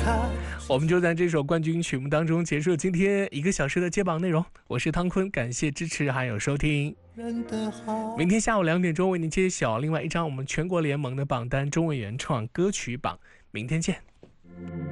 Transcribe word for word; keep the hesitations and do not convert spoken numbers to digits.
我们就在这首冠军曲目当中结束今天一个小时的接榜内容。我是汤坤，感谢支持还有收听。明天下午两点钟为您揭晓另外一张我们全国联盟的榜单，中文原创歌曲榜。明天见。